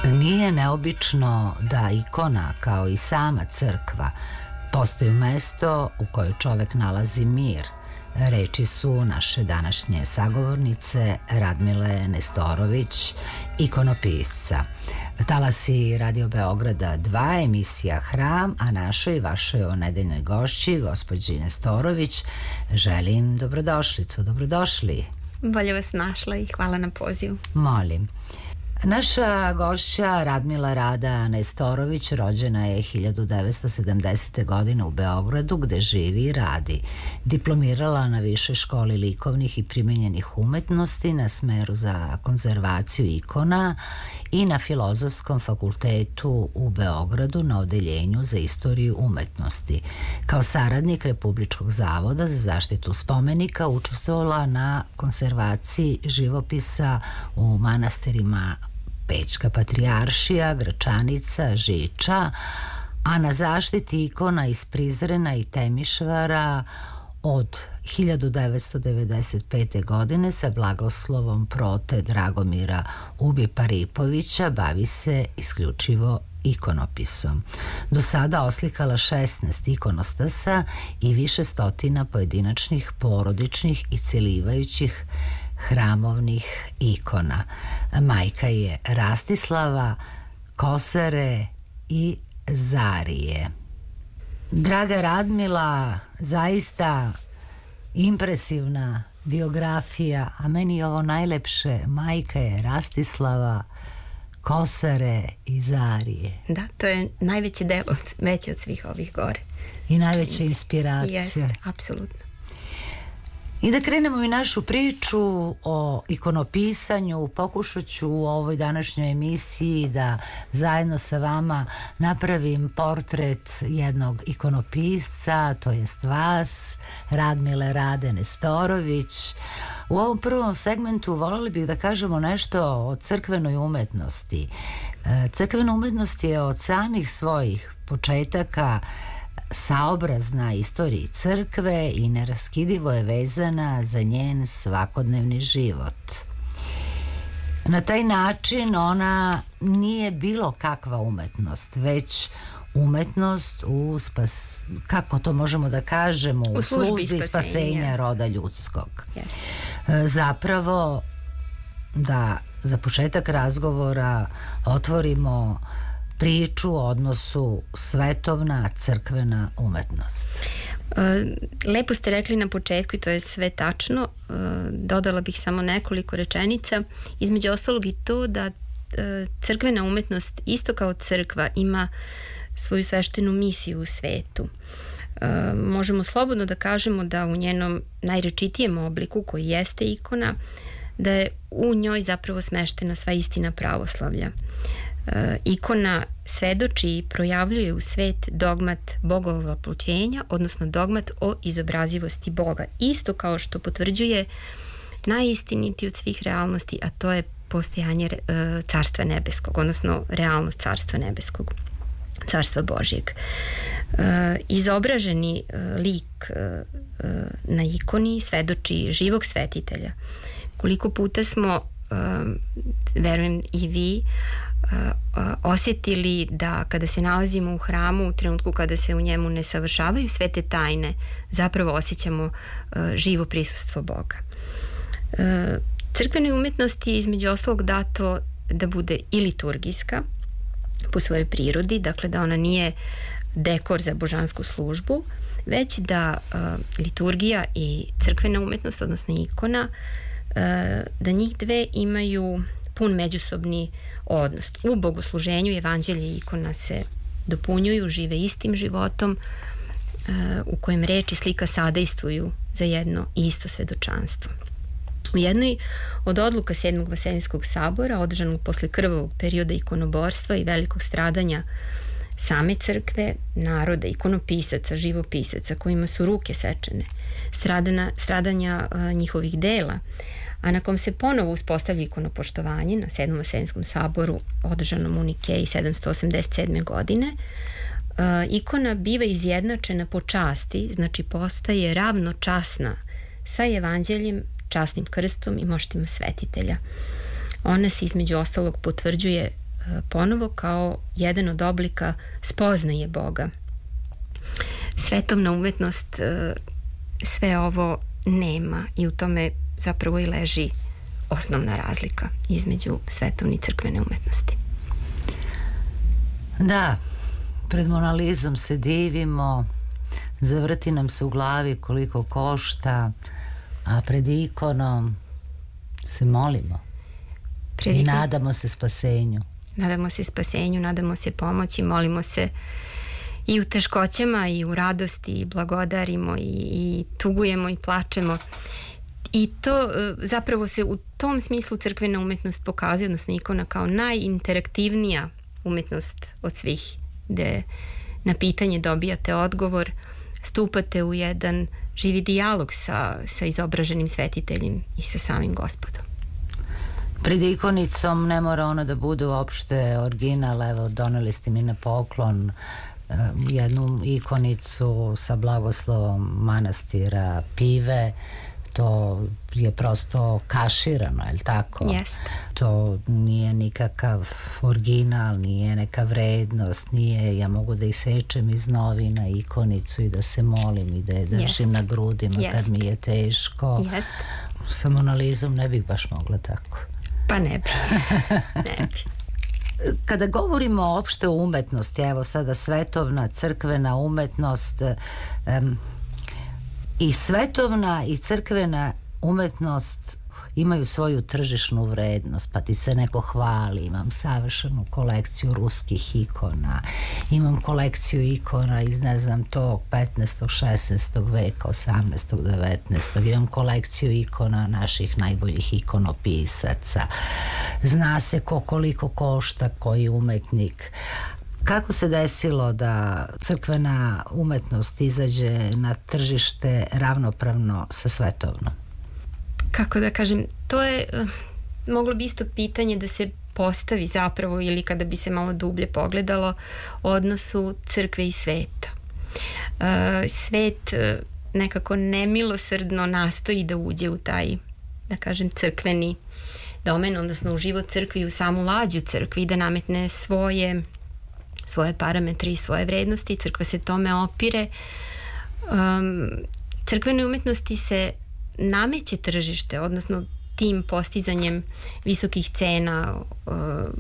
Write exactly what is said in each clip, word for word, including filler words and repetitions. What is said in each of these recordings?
Nije neobično da ikona, kao i sama crkva, postaju mesto u kojoj čovek nalazi mir. Reči su naše današnje sagovornice Radmile Nestorović, ikonopisca. Talasi Radio Beograda dva, emisija Hram, a našoj i vašoj o nedeljnoj gošći, gospođi Nestorović, želim dobrodošlicu. Dobrodošli. Bolje vas našla i hvala na pozivu. Molim. Naša gošća Radmila Rada Nestorović rođena je hiljadu devetsto sedamdesete. godine u Beogradu, gde živi i radi. Diplomirala na Višoj školi likovnih i primenjenih umetnosti na smeru za konzervaciju ikona i na Filozofskom fakultetu u Beogradu na odeljenju za istoriju umetnosti. Kao saradnik Republičkog zavoda za zaštitu spomenika učestvovala na konzervaciji živopisa u manastirima Pećka patrijaršija, Gračanica, Žiča, a na zaštiti ikona iz Prizrena i Temišvara od hiljadu devetsto devedeset pete. godine sa blagoslovom prote Dragomira Ubi-Paripovića bavi se isključivo ikonopisom. Do sada oslikala šesnaest ikonostasa i više stotina pojedinačnih, porodičnih i celivajućih hramovnih ikona. Majka je Rastislava, Kosare i Zarije. Draga Radmila, zaista impresivna biografija, a meni je ovo najlepše. Majka je Rastislava, Kosare i Zarije. Da, to je najveći delo, veći od svih ovih gore. I najveća inspiracija. Jeste, apsolutno. I da krenemo i našu priču o ikonopisanju, pokušat ću u ovoj današnjoj emisiji da zajedno sa vama napravim portret jednog ikonopisca, to jest vas, Radmile Rade Nestorović. U ovom prvom segmentu voljeli bih da kažemo nešto o crkvenoj umetnosti. Crkvena umetnost je od samih svojih početaka saobrazna istoriji crkve i neraskidivo je vezana za njen svakodnevni život. Na taj način ona nije bilo kakva umetnost, već umetnost u spas... kako to možemo da kažemo, u, u službi, službi spasenja. spasenja roda ljudskog. Yes. Zapravo, da za početak razgovora otvorimo priču o odnosu svetovna crkvena umetnost. Lepo ste rekli na početku i to je sve tačno. Dodala bih samo nekoliko rečenica. Između ostalog i to da crkvena umetnost isto kao crkva ima svoju sveštenu misiju u svetu. Možemo slobodno da kažemo da u njenom najrečitijem obliku, koji jeste ikona, da je u njoj zapravo smeštena sva istina pravoslavlja. E, ikona svedoči i projavljuje u svet dogmat Bogovog vapljućenja, odnosno dogmat o izobrazivosti Boga. Isto kao što potvrđuje najistinitiju od svih realnosti, a to je postojanje e, Carstva nebeskog, odnosno realnost Carstva nebeskog, Carstva Božjeg. E, izobraženi e, lik e, na ikoni svedoči živog svetitelja. Koliko puta smo, e, verujem i vi, osjetili da kada se nalazimo u hramu, u trenutku kada se u njemu ne savršavaju sve te tajne, zapravo osjećamo živo prisustvo Boga. Crkvenoj umetnosti je između ostalog dato da bude i liturgijska po svojoj prirodi, dakle da ona nije dekor za božansku službu, već da liturgija i crkvena umetnost, odnosno ikona, da njih dve imaju pun međusobni odnos. U bogosluženju evanđelje i ikona se dopunjuju, žive istim životom u kojem reč i slika sadejstvuju za jedno i isto svedočanstvo. U jednoj od odluka Sedmog Vaseljenskog sabora, održanog posle krvavog perioda ikonoborstva i velikog stradanja same crkve, naroda, ikonopisaca, živopisaca kojima su ruke sečene, stradana, stradanja a, njihovih dela, a na kom se ponovo uspostavlja ikonopoštovanje na Sedmom Vaseljenskom saboru održanom u Nikeji sedamsto osamdeset sedme. godine, a, ikona biva izjednačena po časti, znači postaje ravnočasna sa evanđeljem, časnim krstom i moštima svetitelja. Ona se između ostalog potvrđuje ponovo kao jedan od oblika spoznaje Boga. Svetovna umetnost sve ovo nema i u tome zapravo i leži osnovna razlika između svetovne i crkvene umetnosti. Da, pred Monalizom se divimo, zavrti nam se u glavi koliko košta, a pred ikonom se molimo pred i nadamo se spasenju. Nadamo se spasenju, nadamo se pomoći, molimo se i u teškoćama i u radosti i blagodarimo i, i tugujemo i plačemo. I to zapravo se u tom smislu crkvena umetnost pokazuje, odnosno ikona, kao najinteraktivnija umetnost od svih, gde na pitanje dobijate odgovor, stupate u jedan živi dijalog sa, sa izobraženim svetiteljem i sa samim Gospodom. Pred ikonicom ne mora ona da bude uopšte original. Evo, doneli ste mi na poklon jednu ikonicu sa blagoslovom manastira Pive. To je prosto kaširano, je li tako? Jeste. To nije nikakav original, nije neka vrednost, nije, ja mogu da isečem iz novina ikonicu i da se molim i da je držim Jest. na grudima Jest. kad mi je teško. Jeste. Sa Monalizom ne bih baš mogla tako. Pa ne bi. Ne bi. Kada govorimo opšte o umetnosti, evo sada svetovna, crkvena umetnost, um, i svetovna i crkvena umetnost imaju svoju tržišnu vrednost, pa ti se neko hvali, imam savršenu kolekciju ruskih ikona, imam kolekciju ikona iz ne znam tog petnaestog, šesnaestog veka, osamnaestog, devetnaestog, imam kolekciju ikona naših najboljih ikonopisaca, zna se ko koliko košta koji umetnik. Kako se desilo da crkvena umetnost izađe na tržište ravnopravno sa svetovnom? Kako da kažem, to je uh, moglo bi isto pitanje da se postavi zapravo, ili kada bi se malo dublje pogledalo, odnosu crkve i sveta. Uh, svet uh, nekako nemilosrdno nastoji da uđe u taj, da kažem, crkveni domen, odnosno u život crkvi i u samu lađu crkvi i da nametne svoje svoje parametre i svoje vrednosti. Crkva se tome opire. Um, crkvenoj umetnosti se nameće tržište, odnosno tim postizanjem visokih cena uh,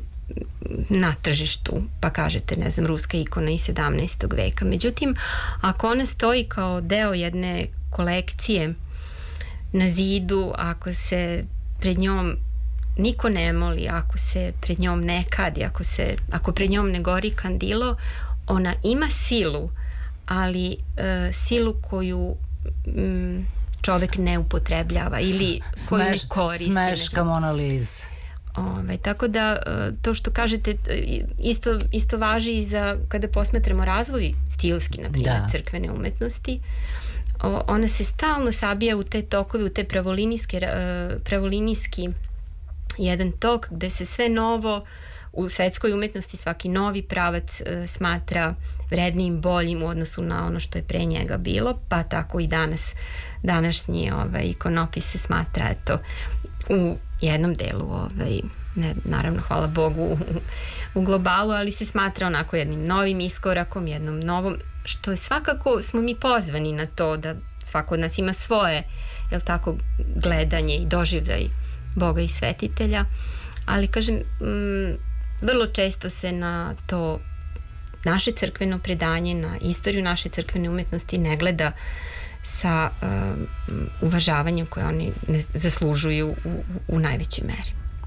na tržištu, pa kažete, ne znam, ruska ikona iz sedamnaestog veka. Međutim, ako ona stoji kao deo jedne kolekcije na zidu, ako se pred njom niko ne moli, ako se pred njom ne kadi, ako, se, ako pred njom ne gori kandilo, ona ima silu, ali e, silu koju m, čovek ne upotrebljava ili S, koju smeš, ne koristi. Smeška Monalize. Ove, tako da to što kažete isto, isto važi i za kada posmatramo razvoj stilski, na primjer, da. crkvene umetnosti. O, ona se stalno sabija u te tokove, u te pravolinijske, pravolinijski jedan tok gde se sve novo u svetskoj umetnosti, svaki novi pravac e, smatra vrednijim, boljim u odnosu na ono što je pre njega bilo, pa tako i danas današnji ovaj, ikonopis se smatra eto, u jednom delu, ovaj, ne, naravno hvala Bogu u, u globalu, ali se smatra onako jednim novim iskorakom, jednom novom, što je svakako smo mi pozvani na to da svako od nas ima svoje, jel tako, gledanje i doživljaj Boga i svetitelja, ali kažem, m, vrlo često se na to naše crkveno predanje, na istoriju naše crkvene umetnosti ne gleda sa um, uvažavanjem koje oni ne zaslužuju u, u najvećoj meri.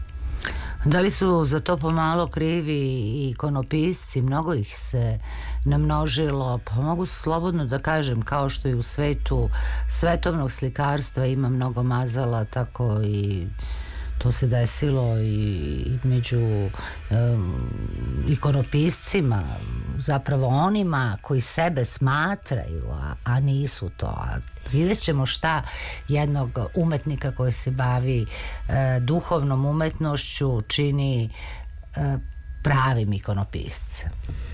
Da li su za to pomalo krivi i ikonopisci? Mnogo ih se namnožilo, pa mogu slobodno da kažem, kao što i u svetu svetovnog slikarstva ima mnogo mazala, tako i to se desilo i među um, ikonopiscima, zapravo onima koji sebe smatraju, a, a nisu to. A vidjet ćemo šta jednog umetnika koji se bavi e, duhovnom umetnošću čini e, pravim ikonopiscem.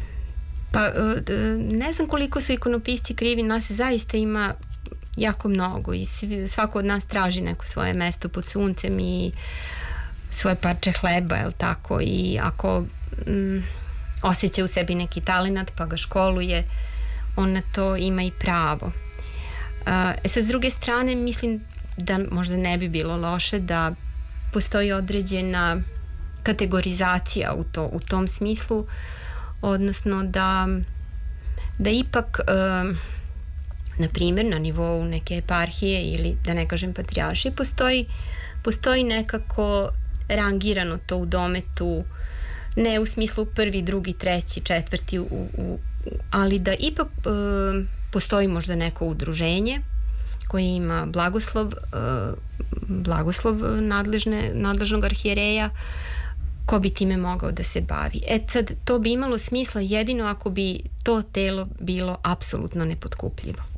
Pa ne znam koliko su ikonopisci krivi, nas zaista ima jako mnogo i svako od nas traži neko svoje mesto pod suncem i svoje parče hleba, jel tako, i ako mm, osjeća u sebi neki talenat pa ga školuje, on na to ima i pravo. E sad, s druge strane, mislim da možda ne bi bilo loše da postoji određena kategorizacija u, to, u tom smislu, odnosno da, da ipak e, na primjer na nivou neke eparhije ili da ne kažem patrijaršije postoji, postoji nekako rangirano to u dometu, ne u smislu prvi, drugi, treći, četvrti, u, u, ali da ipak e, postoji možda neko udruženje koje ima blagoslov, e, blagoslov nadležne, nadležnog arhijereja ko bi time mogao da se bavi. E sad, to bi imalo smisla jedino ako bi to telo bilo apsolutno nepotkupljivo.